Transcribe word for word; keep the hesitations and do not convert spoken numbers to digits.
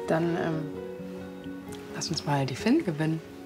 Dann ähm, lass uns mal die Finn gewinnen.